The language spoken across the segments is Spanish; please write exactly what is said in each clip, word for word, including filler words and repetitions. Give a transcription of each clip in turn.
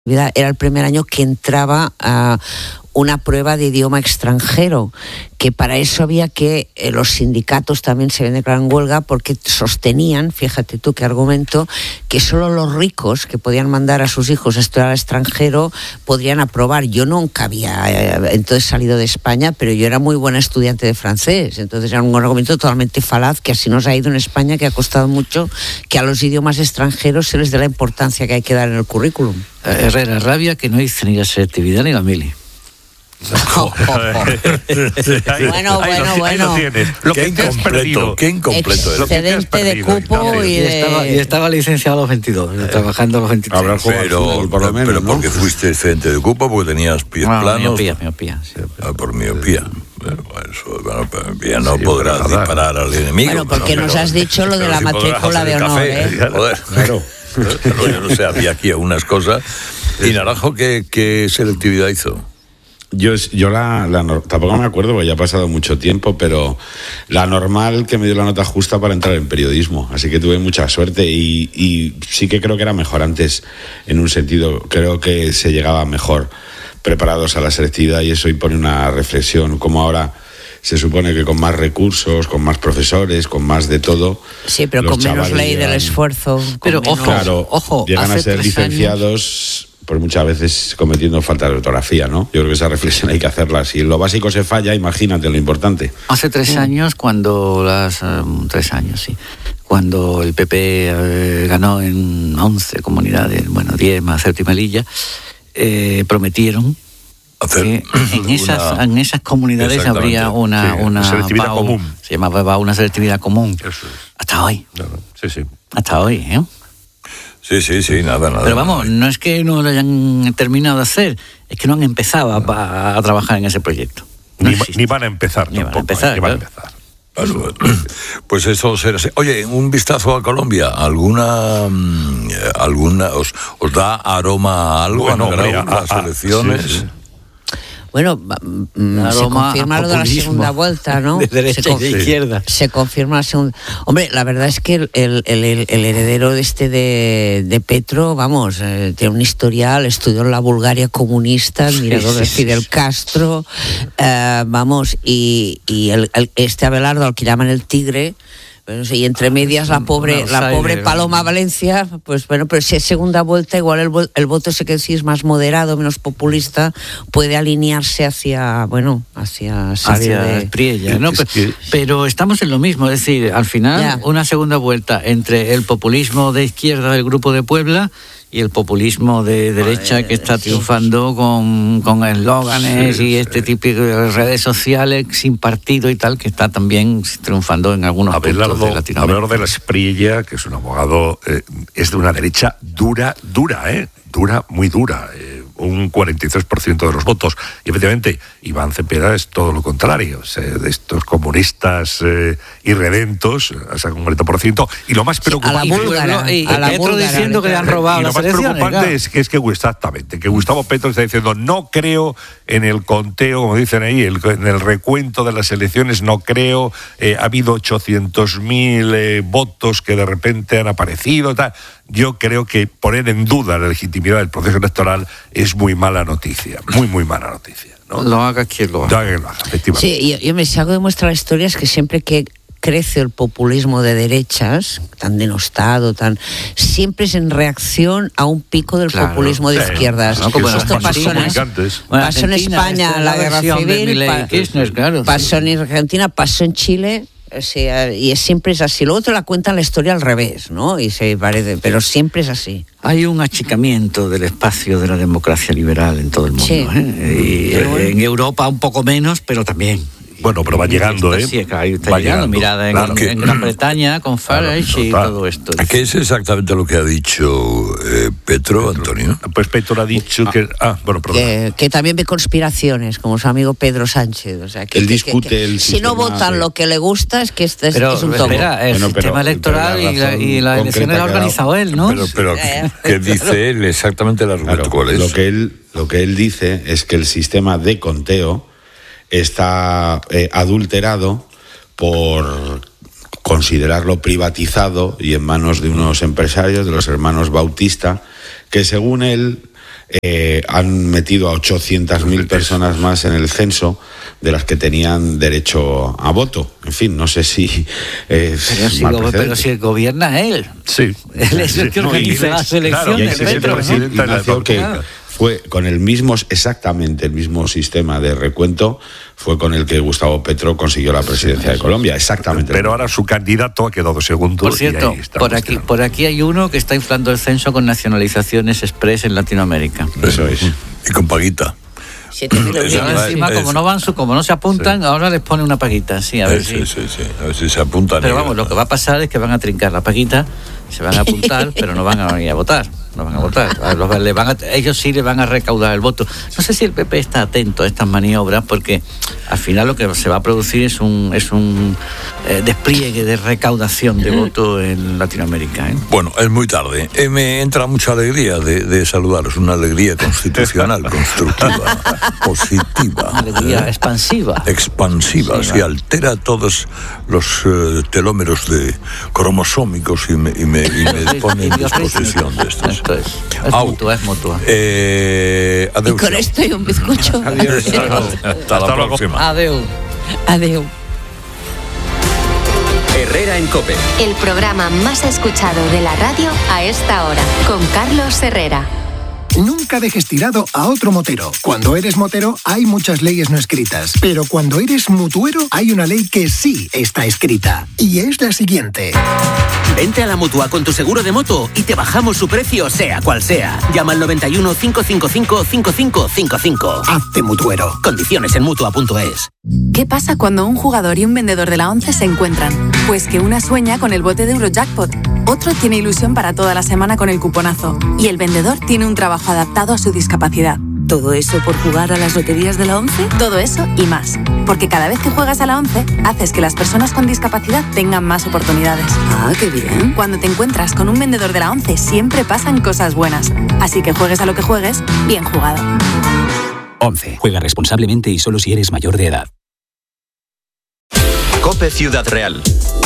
Era el primer año que entraba a una prueba de idioma extranjero, que para eso había que eh, los sindicatos también se habían declarado en huelga porque sostenían, fíjate tú qué argumento, que solo los ricos que podían mandar a sus hijos a estudiar al extranjero podrían aprobar. Yo nunca había eh, entonces salido de España, pero yo era muy buena estudiante de francés, entonces era un argumento totalmente falaz, que así nos ha ido en España, que ha costado mucho que a los idiomas extranjeros se les dé la importancia que hay que dar en el currículum. Herrera, rabia que no hice ni la selectividad ni la mili. Oh, oh, oh. Bueno, bueno, bueno. Lo que te has perdido. Qué incompleto. Excedente de cupo y, y, de... estaba, y estaba licenciado a los veintidós, eh, trabajando a los veintitrés. Habrás jugado pero, fútbol, por lo menos, pero ¿no? Porque fuiste excedente de cupo, porque tenías pies no, planos. miopía, miopía. Sí. Ah, por miopía. Bueno, eso, bueno, ya no sí, podrás disparar al enemigo. Bueno, porque no, nos pero, has dicho lo de la matrícula de honor, café, ¿eh? Joder, claro. Yo no sé, había aquí algunas cosas. ¿Y Naranjo qué, qué selectividad hizo? Yo, yo la, la, tampoco me acuerdo porque ya ha pasado mucho tiempo, pero la normal que me dio la nota justa para entrar en periodismo, así que tuve mucha suerte y, y sí que creo que era mejor antes en un sentido, creo que se llegaba mejor preparados a la selectividad y eso impone una reflexión, como ahora se supone que con más recursos, con más profesores, con más de todo. Sí, pero con menos ley llegan, del esfuerzo. Pero menos... ojo, claro, ojo, llegan a ser licenciados... Años... por muchas veces cometiendo falta de ortografía, ¿no? Yo creo que esa reflexión hay que hacerla. Si lo básico se falla, imagínate lo importante. Hace tres años, cuando las... Um, tres años, sí. Cuando el P P eh, ganó en once comunidades, bueno, diez más Ceuta y Melilla, eh, prometieron hacer que en esas, una... en esas comunidades habría una... Sí, una selectividad PAU, común. Se llamaba una selectividad común. Eso es. Hasta hoy. Claro, sí, sí. Hasta hoy, ¿eh? Sí, sí, sí, nada, nada. Pero vamos, no es que no lo hayan terminado de hacer, es que no han empezado a, a, a trabajar en ese proyecto. No ni, ni van a empezar ni tampoco. Van a empezar, ni van a claro. empezar. Bueno, pues eso será así. Oye, un vistazo a Colombia. ¿Alguna, alguna os, os da aroma a algo? Bueno, ¿Han hombre, ganado las a, a, elecciones? Sí, sí. Bueno, se confirma lo de la segunda vuelta, ¿no? De derecha se con, y de izquierda. Se confirma la segunda. Hombre, la verdad es que el, el, el, el heredero de este de, de Petro, vamos, eh, tiene un historial, estudió en la Bulgaria comunista, admirador sí, de Fidel sí, Castro, eh, vamos, y, y el, el, este Abelardo, al que llaman el tigre. Bueno, y entre medias la pobre no, la pobre Paloma Valencia, pues bueno, pero si es segunda vuelta, igual el, el voto ese que decís más moderado, menos populista, puede alinearse hacia, bueno, hacia salir hacia de... Espriella, ¿no? Es que... Pero estamos en lo mismo, es decir, al final ya. Una segunda vuelta entre el populismo de izquierda del Grupo de Puebla y el populismo de derecha Ay, que está triunfando sí. con, con eslóganes sí, y este sí. típico de redes sociales sin partido y tal, que está también triunfando en algunos Abelardo, puntos de Latinoamérica. Abelardo de la Espriella, que es un abogado, eh, es de una derecha dura, dura, ¿eh? Dura, muy dura, eh, un cuarenta y tres por ciento de los votos. Y efectivamente, Iván Cepeda es todo lo contrario, o sea, de estos comunistas eh, irredentos, o sea, un cuarenta por ciento. Y lo más preocupante... Sí, a la búlgara, y, a la Petro diciendo que le han robado y las lo más elecciones. preocupante claro. es que, es que exactamente, que Gustavo Petro está diciendo, no creo en el conteo, como dicen ahí, el, en el recuento de las elecciones, no creo, eh, ha habido ochocientos mil eh, votos que de repente han aparecido, tal. Yo creo que poner en duda la legitimidad del proceso electoral es muy mala noticia, muy, muy mala noticia, ¿no? Lo haga quien lo haga. Lo haga quien lo haga, efectivamente. Sí, yo, yo me salgo de muestra historias que siempre que crece el populismo de derechas, tan denostado, tan siempre es en reacción a un pico del claro, populismo de sí, izquierdas. No, como esto pasó, en, bueno, pasó en España, la, la guerra civil, pa, Kirchner, claro, pasó sí. en Argentina, pasó en Chile. O sea, y siempre es así. Luego te la cuentan la historia al revés, ¿no? Y se parece, pero siempre es así. Hay un achicamiento del espacio de la democracia liberal en todo el mundo. Sí. ¿eh? Y pero bueno. En Europa un poco menos, pero también. Bueno, pero va llegando, ¿eh? Sí, claro, está va llegando. llegando. Mirada en, Claro, en, que, en Gran Bretaña con Farage claro, y todo esto. ¿Qué es exactamente lo que ha dicho eh, Petro, Petro, Antonio? Pues Petro ha dicho ah, que... Ah, bueno, perdón. Que, que también ve conspiraciones, como su amigo Pedro Sánchez. O sea, que, Él que, discute que, que, el si no votan de... lo que le gusta, es que este es, pero, es un tomo. Espera, el bueno, sistema pero, electoral pero y la, y la elección la ha organizado él, ¿no? Pero, pero ¿qué dice él exactamente el argumento? Claro, ¿Cuál es? Lo que, él, lo que él dice es que el sistema de conteo está eh, adulterado por considerarlo privatizado y en manos de unos empresarios, de los hermanos Bautista, que según él eh, han metido a ochocientas mil personas más en el censo de las que tenían derecho a voto. En fin, no sé si... Eh, pero, si go- pero si gobierna él. Sí. Él es el que organiza no, las elecciones. Claro, Ignacio, que fue con el mismo, exactamente el mismo sistema de recuento, fue con el que Gustavo Petro consiguió la presidencia de Colombia, exactamente. Pero ahora su candidato ha quedado segundo. Por cierto, por aquí, por aquí hay uno que está inflando el censo con nacionalizaciones express en Latinoamérica. Eso es. Y con paguita. Y encima, es, como no van su, como no se apuntan, sí. ahora les pone una paguita, sí, a ver sí, si. Sí, sí, a ver si se apuntan. Pero vamos, lo que va a pasar es que van a trincar la paguita, se van a apuntar, pero no van a venir a votar. No van a votar. A los, le van a, ellos sí le van a recaudar el voto. No sé si el P P está atento a estas maniobras, porque al final lo que se va a producir es un es un eh, despliegue de recaudación de voto en Latinoamérica. ¿eh? Bueno, es muy tarde. Eh, me entra mucha alegría de, de saludaros, una alegría constitucional, constructiva, positiva. Una alegría ¿eh? expansiva. Expansiva, sí, altera todos los uh, telómeros de cromosómicos y me, y me, y me pone en disposición de estos. Esto es, es mutua, es mutua. Eh, y con esto y un bizcocho. Adiós. Hasta, Hasta la luego. próxima. Adeu. Adeu. Herrera en COPE. El programa más escuchado de la radio a esta hora, con Carlos Herrera. Nunca dejes tirado a otro motero. Cuando eres motero hay muchas leyes no escritas, pero cuando eres mutuero hay una ley que sí está escrita, y es la siguiente. Vente a la Mutua con tu seguro de moto y te bajamos su precio sea cual sea. Llama al noventa y uno, cinco cinco cinco, cinco cinco cinco cinco. Hazte mutuero. Condiciones en mutua punto es. ¿Qué pasa cuando un jugador y un vendedor de la ONCE se encuentran? Pues que una sueña con el bote de Eurojackpot, otro tiene ilusión para toda la semana con el cuponazo y el vendedor tiene un trabajo adaptado a su discapacidad. ¿Todo eso por jugar a las loterías de la ONCE? Todo eso y más. Porque cada vez que juegas a la ONCE, haces que las personas con discapacidad tengan más oportunidades. Ah, qué bien. Cuando te encuentras con un vendedor de la ONCE, siempre pasan cosas buenas. Así que juegues a lo que juegues, bien jugado. ONCE. Juega responsablemente y solo si eres mayor de edad. COPE Ciudad Real.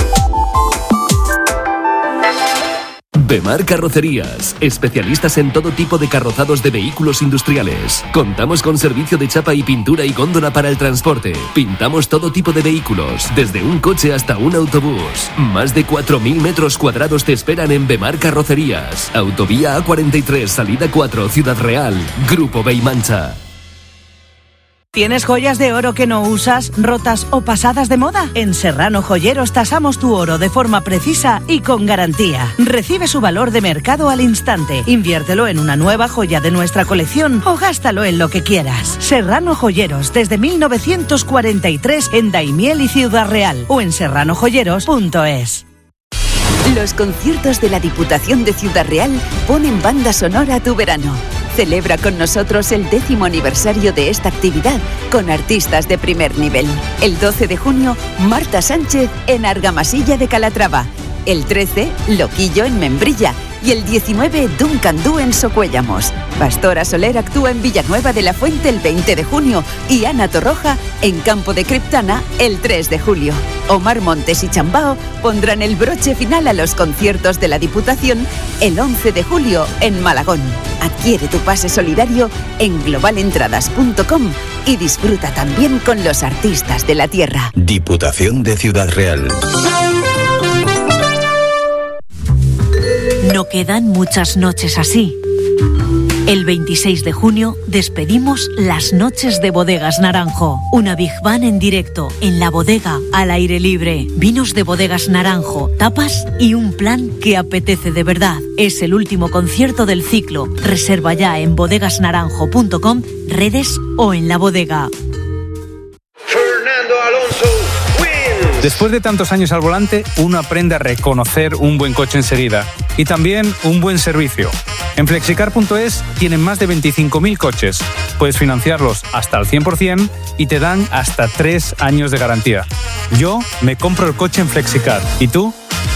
Bemar Carrocerías, especialistas en todo tipo de carrozados de vehículos industriales. Contamos con servicio de chapa y pintura y góndola para el transporte. Pintamos todo tipo de vehículos, desde un coche hasta un autobús. Más de cuatro mil metros cuadrados te esperan en Bemar Carrocerías. Autovía A cuarenta y tres, salida cuatro, Ciudad Real. Grupo Beimancha. ¿Tienes joyas de oro que no usas, rotas o pasadas de moda? En Serrano Joyeros tasamos tu oro de forma precisa y con garantía. Recibe su valor de mercado al instante. Inviértelo en una nueva joya de nuestra colección o gástalo en lo que quieras. Serrano Joyeros, desde mil novecientos cuarenta y tres en Daimiel y Ciudad Real o en serrano joyeros punto es. Los conciertos de la Diputación de Ciudad Real ponen banda sonora a tu verano. Celebra con nosotros el décimo aniversario de esta actividad con artistas de primer nivel. El doce de junio, Marta Sánchez en Argamasilla de Calatrava. El trece, Loquillo en Membrilla. Y el diecinueve, Duncan Du en Socuéllamos. Pastora Soler actúa en Villanueva de la Fuente el veinte de junio y Ana Torroja en Campo de Criptana el tres de julio. Omar Montes y Chambao pondrán el broche final a los conciertos de la Diputación el once de julio en Malagón. Adquiere tu pase solidario en global entradas punto com y disfruta también con los artistas de la tierra. Diputación de Ciudad Real. No quedan muchas noches así. El veintiséis de junio despedimos las noches de Bodegas Naranjo. Una Big Band en directo, en la bodega, al aire libre. Vinos de Bodegas Naranjo, tapas y un plan que apetece de verdad. Es el último concierto del ciclo. Reserva ya en bodegas naranjo punto com, redes o en la bodega. Fernando Alonso. Después de tantos años al volante, uno aprende a reconocer un buen coche enseguida y también un buen servicio. En flexicar punto es tienen más de veinticinco mil coches. Puedes financiarlos hasta al cien por ciento y te dan hasta tres años de garantía. Yo me compro el coche en Flexicar. ¿Y tú?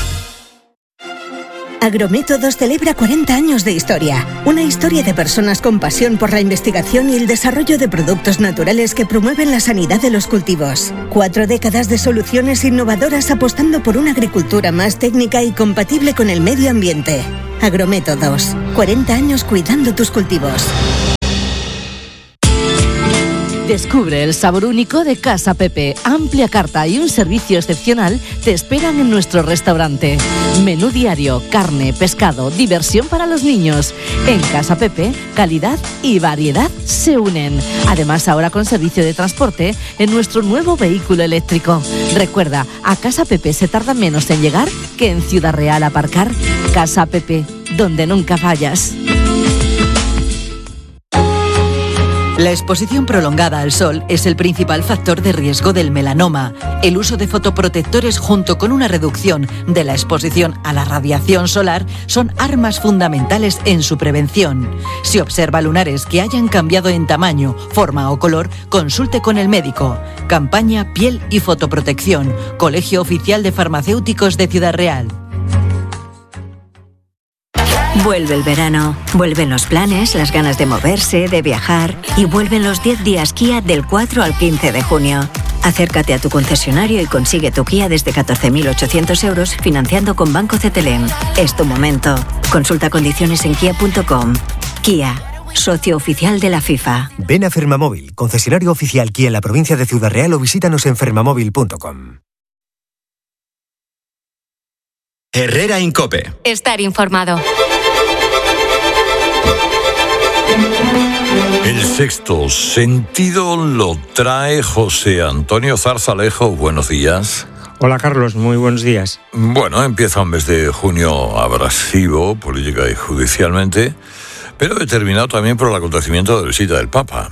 Agrométodos celebra cuarenta años de historia. Una historia de personas con pasión por la investigación y el desarrollo de productos naturales que promueven la sanidad de los cultivos. Cuatro décadas de soluciones innovadoras apostando por una agricultura más técnica y compatible con el medio ambiente. Agrométodos. cuarenta años cuidando tus cultivos. Descubre el sabor único de Casa Pepe. Amplia carta y un servicio excepcional te esperan en nuestro restaurante. Menú diario, carne, pescado, diversión para los niños. En Casa Pepe, calidad y variedad se unen. Además, ahora con servicio de transporte en nuestro nuevo vehículo eléctrico. Recuerda, a Casa Pepe se tarda menos en llegar que en Ciudad Real aparcar. Casa Pepe, donde nunca fallas. La exposición prolongada al sol es el principal factor de riesgo del melanoma. El uso de fotoprotectores junto con una reducción de la exposición a la radiación solar son armas fundamentales en su prevención. Si observa lunares que hayan cambiado en tamaño, forma o color, consulte con el médico. Campaña Piel y Fotoprotección. Colegio Oficial de Farmacéuticos de Ciudad Real. Vuelve el verano, vuelven los planes, las ganas de moverse, de viajar y vuelven los diez días Kia del cuatro al quince de junio. Acércate a tu concesionario y consigue tu Kia desde catorce mil ochocientos euros financiando con Banco C T L M. Es tu momento. Consulta condiciones en kia punto com. Kia, socio oficial de la FIFA. Ven a Fermamóvil, concesionario oficial Kia en la provincia de Ciudad Real o visítanos en fermamóvil punto com. Herrera Incope. Estar informado. El sexto sentido lo trae José Antonio Zarzalejo. Buenos días. Hola Carlos, muy buenos días. Bueno, empieza un mes de junio abrasivo, política y judicialmente, pero determinado también por el acontecimiento de la visita del Papa.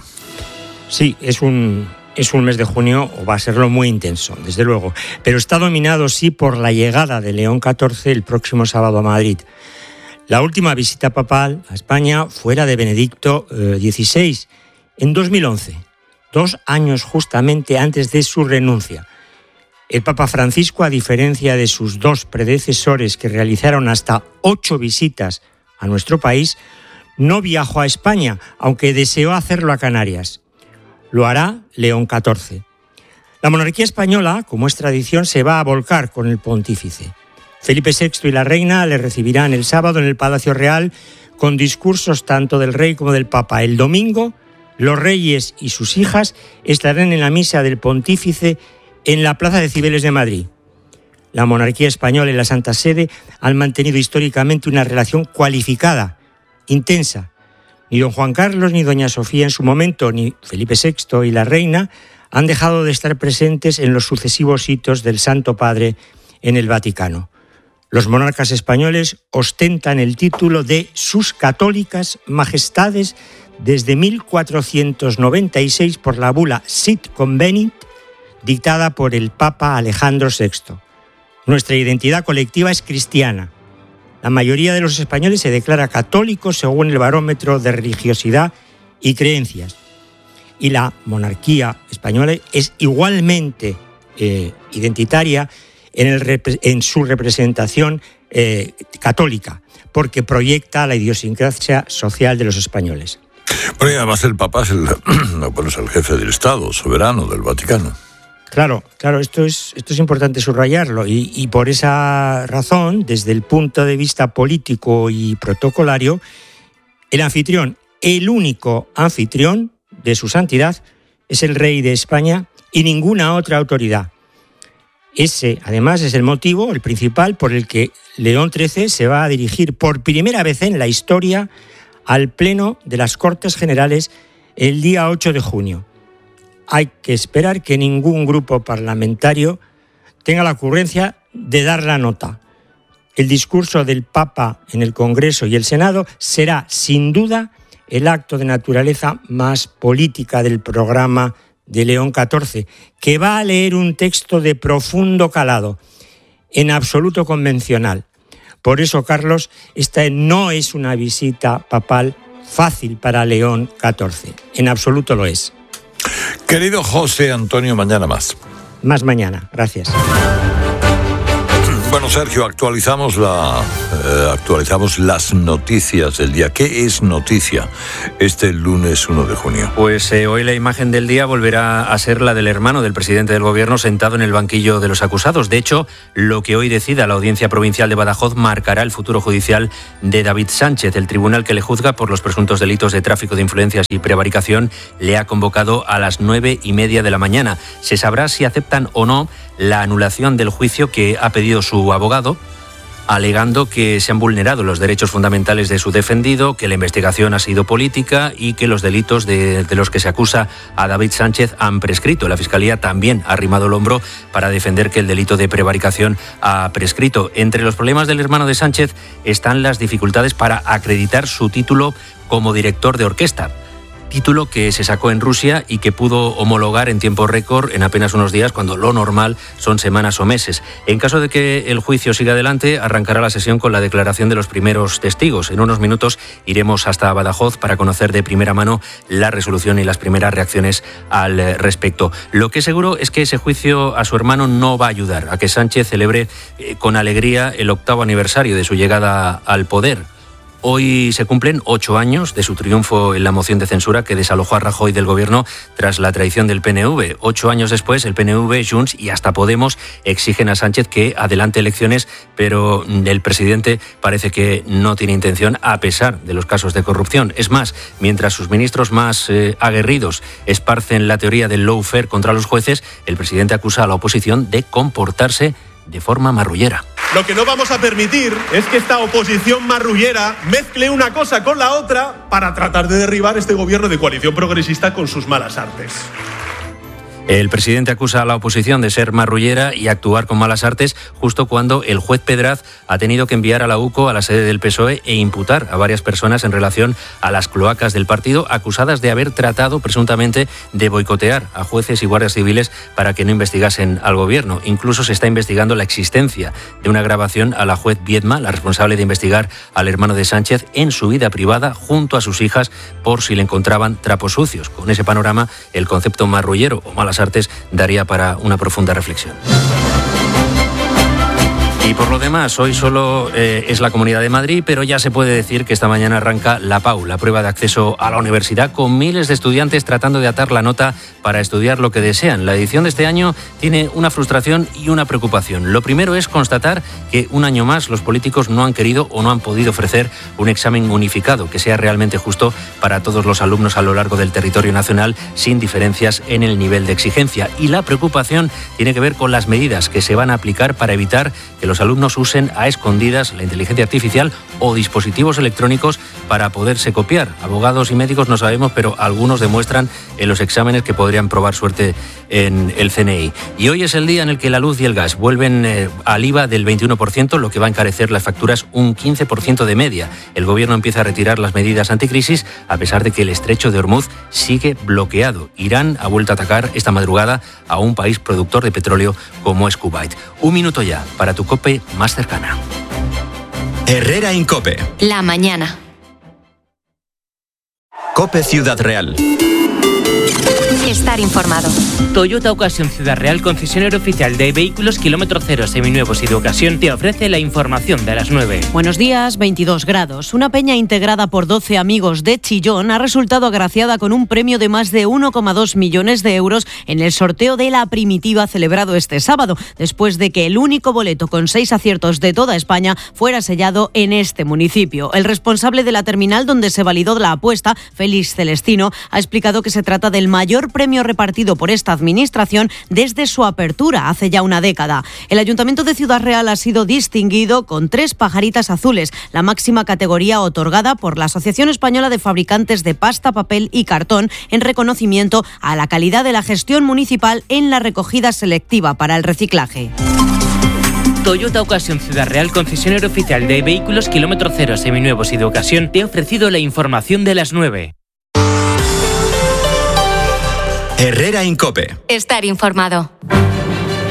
Sí, es un, es un mes de junio, o va a serlo muy intenso, desde luego, pero está dominado sí por la llegada de León catorce el próximo sábado a Madrid. La última visita papal a España fue la de Benedicto eh, dieciséis en dos mil once, dos años justamente antes de su renuncia. El Papa Francisco, a diferencia de sus dos predecesores que realizaron hasta ocho visitas a nuestro país, no viajó a España, aunque deseó hacerlo a Canarias. Lo hará León catorce. La monarquía española, como es tradición, se va a volcar con el pontífice. Felipe sexto y la reina le recibirán el sábado en el Palacio Real con discursos tanto del rey como del Papa. El domingo, los reyes y sus hijas estarán en la misa del pontífice en la Plaza de Cibeles de Madrid. La monarquía española y la Santa Sede han mantenido históricamente una relación cualificada, intensa. Ni don Juan Carlos ni doña Sofía en su momento, ni Felipe sexto y la reina han dejado de estar presentes en los sucesivos hitos del Santo Padre en el Vaticano. Los monarcas españoles ostentan el título de Sus Católicas Majestades desde mil cuatrocientos noventa y seis por la bula Sit Convenit, dictada por el Papa Alejandro sexto. Nuestra identidad colectiva es cristiana. La mayoría de los españoles se declara católicos según el barómetro de religiosidad y creencias. Y la monarquía española es igualmente eh, identitaria En, el, en su representación eh, católica, porque proyecta la idiosincrasia social de los españoles. Bueno, y además el Papa es el, no, bueno, es el jefe del Estado, soberano del Vaticano. Claro, claro, esto es, esto es importante subrayarlo, y, y por esa razón, desde el punto de vista político y protocolario, el anfitrión, el único anfitrión de su santidad, es el rey de España y ninguna otra autoridad. Ese, además, es el motivo, el principal, por el que León trece se va a dirigir por primera vez en la historia al Pleno de las Cortes Generales el día ocho de junio. Hay que esperar que ningún grupo parlamentario tenga la ocurrencia de dar la nota. El discurso del Papa en el Congreso y el Senado será, sin duda, el acto de naturaleza más política del programa de León catorce, que va a leer un texto de profundo calado, en absoluto convencional. Por eso, Carlos, esta no es una visita papal fácil para León catorce. En absoluto lo es. Querido José Antonio, mañana más. Más mañana. Gracias. Bueno. Bueno, Sergio, actualizamos la eh, actualizamos las noticias del día. ¿Qué es noticia este lunes uno de junio? Pues eh, hoy la imagen del día volverá a ser la del hermano del presidente del gobierno sentado en el banquillo de los acusados. De hecho, lo que hoy decida la Audiencia Provincial de Badajoz marcará el futuro judicial de David Sánchez. El tribunal que le juzga por los presuntos delitos de tráfico de influencias y prevaricación le ha convocado a las nueve y media de la mañana. Se sabrá si aceptan o no la anulación del juicio que ha pedido su abogado, alegando que se han vulnerado los derechos fundamentales de su defendido, que la investigación ha sido política y que los delitos de, de los que se acusa a David Sánchez han prescrito. La Fiscalía también ha arrimado el hombro para defender que el delito de prevaricación ha prescrito. Entre los problemas del hermano de Sánchez están las dificultades para acreditar su título como director de orquesta. Título que se sacó en Rusia y que pudo homologar en tiempo récord en apenas unos días, cuando lo normal son semanas o meses. En caso de que el juicio siga adelante, arrancará la sesión con la declaración de los primeros testigos. En unos minutos iremos hasta Badajoz para conocer de primera mano la resolución y las primeras reacciones al respecto. Lo que es seguro es que ese juicio a su hermano no va a ayudar a que Sánchez celebre eh, con alegría el octavo aniversario de su llegada al poder. Hoy se cumplen ocho años de su triunfo en la moción de censura que desalojó a Rajoy del gobierno tras la traición del P N V. Ocho años después, el P N V, Junts y hasta Podemos exigen a Sánchez que adelante elecciones, pero el presidente parece que no tiene intención, a pesar de los casos de corrupción. Es más, mientras sus ministros más eh, aguerridos esparcen la teoría del lawfare contra los jueces, el presidente acusa a la oposición de comportarse de forma marrullera. Lo que no vamos a permitir es que esta oposición marrullera mezcle una cosa con la otra para tratar de derribar este gobierno de coalición progresista con sus malas artes. El presidente acusa a la oposición de ser marrullera y actuar con malas artes justo cuando el juez Pedraz ha tenido que enviar a la U C O a la sede del P S O E e imputar a varias personas en relación a las cloacas del partido, acusadas de haber tratado presuntamente de boicotear a jueces y guardias civiles para que no investigasen al gobierno. Incluso se está investigando la existencia de una grabación a la juez Viedma, la responsable de investigar al hermano de Sánchez, en su vida privada junto a sus hijas por si le encontraban trapos sucios. Con ese panorama, el concepto marrullero o malas artes daría para una profunda reflexión. Y por lo demás, hoy solo eh, es la Comunidad de Madrid, pero ya se puede decir que esta mañana arranca la P A U, la prueba de acceso a la universidad, con miles de estudiantes tratando de atar la nota para estudiar lo que desean. La edición de este año tiene una frustración y una preocupación. Lo primero es constatar que un año más los políticos no han querido o no han podido ofrecer un examen unificado que sea realmente justo para todos los alumnos a lo largo del territorio nacional, sin diferencias en el nivel de exigencia. Y la preocupación tiene que ver con las medidas que se van a aplicar para evitar que los alumnos usen a escondidas la inteligencia artificial o dispositivos electrónicos para poderse copiar. Abogados y médicos no sabemos, pero algunos demuestran en los exámenes que podrían probar suerte en el C N I. Y hoy es el día en el que la luz y el gas vuelven eh, al I V A del veintiuno por ciento, lo que va a encarecer las facturas un quince por ciento de media. El gobierno empieza a retirar las medidas anticrisis, a pesar de que el estrecho de Hormuz sigue bloqueado. Irán ha vuelto a atacar esta madrugada a un país productor de petróleo como es Kuwait. Un minuto ya para tu COPE más cercana. Herrera Incope. La mañana. COPE Ciudad Real. Estar informado. Toyota Ocasión Ciudad Real, concesionario oficial de vehículos kilómetro cero, seminuevos y de ocasión, te ofrece la información de las nueve. Buenos días, veintidós grados. Una peña integrada por doce amigos de Chillón ha resultado agraciada con un premio de más de uno coma dos millones de euros en el sorteo de la primitiva celebrado este sábado, después de que el único boleto con seis aciertos de toda España fuera sellado en este municipio. El responsable de la terminal donde se validó la apuesta, Félix Celestino, ha explicado que se trata del mayor premio repartido por esta administración desde su apertura hace ya una década. El Ayuntamiento de Ciudad Real ha sido distinguido con tres pajaritas azules, la máxima categoría otorgada por la Asociación Española de Fabricantes de Pasta, Papel y Cartón, en reconocimiento a la calidad de la gestión municipal en la recogida selectiva para el reciclaje. Toyota Ocasión Ciudad Real, concesionario oficial de vehículos kilómetro cero, seminuevos y de ocasión, te ha ofrecido la información de las nueve. Herrera Incope. Estar informado.